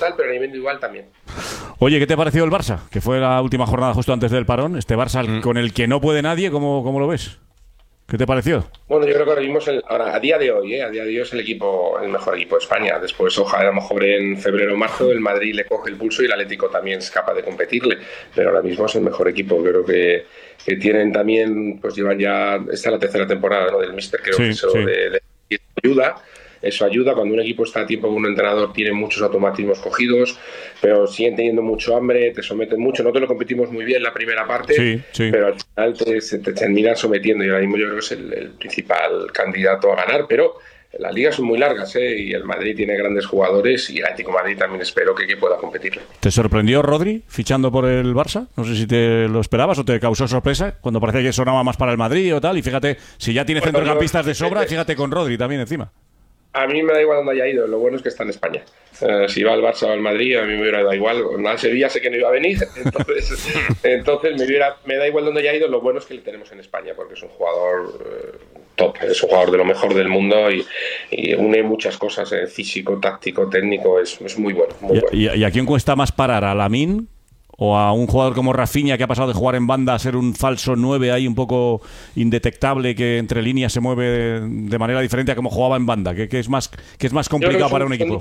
tal, pero a nivel individual también. Oye, ¿qué te ha parecido el Barça? Que fue la última jornada justo antes del parón. Este Barça con el que no puede nadie, ¿cómo lo ves? ¿Qué te pareció? Bueno, yo creo que ahora mismo, a día de hoy, es el mejor equipo de España. Después, ojalá, a lo mejor en febrero o marzo, el Madrid le coge el pulso y el Atlético también es capaz de competirle. Pero ahora mismo es el mejor equipo. Creo que tienen también, pues llevan ya, esta es la tercera temporada, ¿no?, del Míster, creo que eso de ayuda. Eso ayuda cuando un equipo está a tiempo con un entrenador, tiene muchos automatismos cogidos, pero siguen teniendo mucho hambre, te someten mucho. Nosotros lo competimos muy bien la primera parte, pero al final te terminan sometiendo y ahora mismo yo creo que es el principal candidato a ganar, pero las ligas son muy largas, y el Madrid tiene grandes jugadores y el Atlético de Madrid también espero que pueda competir. ¿Te sorprendió Rodri fichando por el Barça? No sé si te lo esperabas o te causó sorpresa cuando parecía que sonaba más para el Madrid o tal, y fíjate, si ya tiene centrocampistas de sobra, fíjate con Rodri también encima. A mí me da igual dónde haya ido, lo bueno es que está en España. Si va al Barça o al Madrid, a mí me hubiera dado igual. Al Sevilla sé que no iba a venir, entonces me da igual dónde haya ido, lo bueno es que le tenemos en España, porque es un jugador top, es un jugador de lo mejor del mundo y une muchas cosas, físico, táctico, técnico, es muy bueno. ¿Y a quién cuesta más parar? ¿A Lamine? ¿O a un jugador como Rafinha, que ha pasado de jugar en banda a ser un falso 9 ahí un poco indetectable, que entre líneas se mueve de manera diferente a como jugaba en banda? ¿Qué es más complicado para un equipo?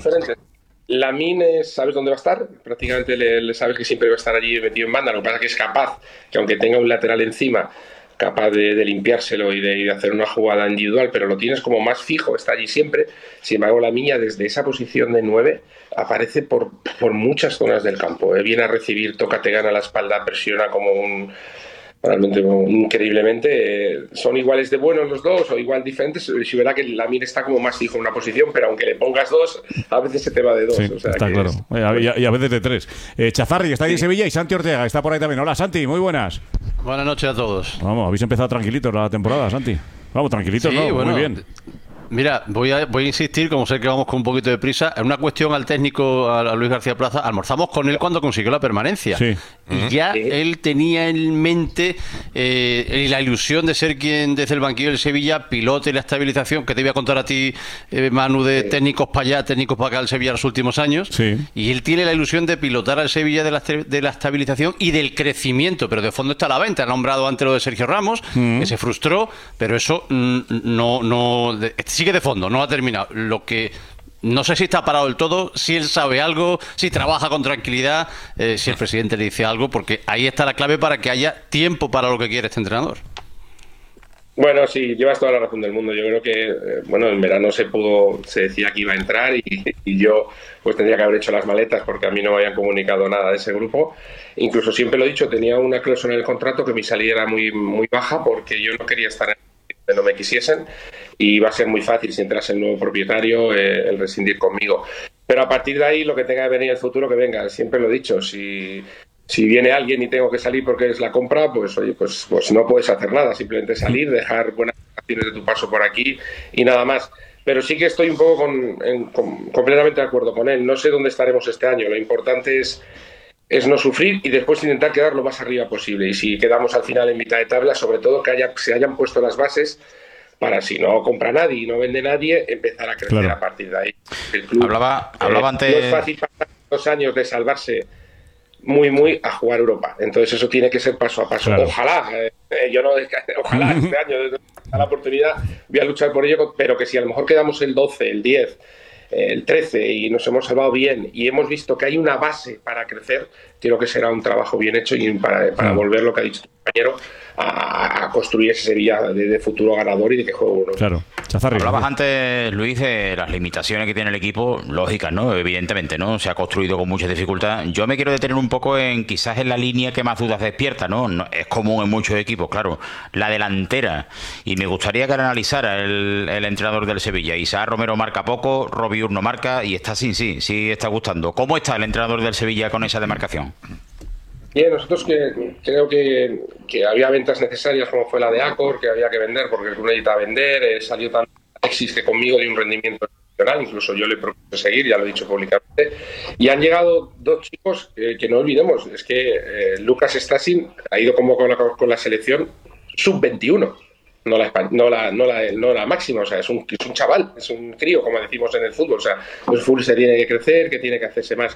Lamine, ¿sabes dónde va a estar? Prácticamente le sabes que siempre va a estar allí metido en banda. Lo que pasa es que es capaz, que aunque tenga un lateral encima, capaz de limpiárselo y de hacer una jugada individual, pero lo tienes como más fijo, está allí siempre. Sin embargo, Lamine desde esa posición de 9 aparece por muchas zonas del campo. Viene a recibir, toca, te gana la espalda, presiona realmente increíblemente. Son iguales de buenos los dos o igual diferentes. Si verá que Lamine está como más fijo en una posición, pero aunque le pongas dos, a veces se te va de dos. Sí, o sea, está claro. Y a veces de tres. Chazarri, está ahí en Sevilla, y Santi Ortega está por ahí también. Hola, Santi, muy buenas. Buenas noches a todos. Vamos, habéis empezado tranquilitos la temporada, Santi. Vamos, tranquilitos, sí, ¿no? Bueno, muy bien. Mira, voy a insistir, como sé que vamos con un poquito de prisa, en una cuestión al técnico, a Luis García Plaza. Almorzamos con él cuando consiguió la permanencia. Sí. Y ya él tenía en mente la ilusión de ser quien desde el banquillo del Sevilla pilote la estabilización, que te voy a contar a ti, Manu, de técnicos para allá, técnicos para acá del Sevilla en los últimos años. Sí. Y él tiene la ilusión de pilotar al Sevilla de la estabilización y del crecimiento, pero de fondo está la venta. Ha nombrado antes lo de Sergio Ramos, que se frustró, pero eso sigue de fondo, no ha terminado. Lo que no sé si está parado del todo, si él sabe algo, si trabaja con tranquilidad, si el presidente le dice algo, porque ahí está la clave para que haya tiempo para lo que quiere este entrenador. Bueno, sí, llevas toda la razón del mundo. Yo creo que, en verano se decía que iba a entrar y yo pues tendría que haber hecho las maletas porque a mí no me habían comunicado nada de ese grupo. Incluso siempre lo he dicho, tenía una cláusula en el contrato que mi salida era muy, muy baja porque yo no quería estar en el que no me quisiesen y iba a ser muy fácil si entrase el nuevo propietario el rescindir conmigo. Pero a partir de ahí lo que tenga que venir en el futuro que venga. Siempre lo he dicho, si viene alguien y tengo que salir porque es la compra, pues oye, pues no puedes hacer nada, simplemente salir, dejar buenas acciones de tu paso por aquí y nada más. Pero sí que estoy un poco completamente de acuerdo con él. No sé dónde estaremos este año. Lo importante es no sufrir y después intentar quedar lo más arriba posible. Y si quedamos al final en mitad de tabla, sobre todo que se hayan puesto las bases para, si no compra nadie y no vende nadie, empezar a crecer a partir de ahí. El club, hablaba antes... No es fácil pasar 2 años de salvarse muy a jugar Europa. Entonces eso tiene que ser paso a paso. Claro. Ojalá este año a la oportunidad voy a luchar por ello, pero que si a lo mejor quedamos el 12, el 10, el 13 y nos hemos salvado bien y hemos visto que hay una base para crecer, creo que será un trabajo bien hecho y para volver lo que ha dicho tu compañero a construir ese Sevilla de futuro ganador y de que juegue uno. Claro. Chazarri. Hablabas antes, Luis, de las limitaciones que tiene el equipo, lógicas, ¿no? Evidentemente, ¿no? Se ha construido con mucha dificultad. Yo me quiero detener un poco quizás en la línea que más dudas despierta, ¿no? Es común en muchos equipos, claro. La delantera. Y me gustaría que la analizara el entrenador del Sevilla. Isaac Romero marca poco, Robiur no marca y está sí está gustando. ¿Cómo está el entrenador del Sevilla con esa demarcación? Bien, nosotros creo que había ventas necesarias como fue la de Acor, que había que vender porque el club necesitaba vender, salió también Alexis que conmigo dio un rendimiento excepcional, incluso yo le propuse seguir, ya lo he dicho públicamente, y han llegado 2 chicos que no olvidemos, es que Lucas Stasin ha ido como con la selección sub-21, no la máxima, o sea, es un chaval, es un crío, como decimos en el fútbol, o sea, el fútbol se tiene que crecer, que tiene que hacerse más.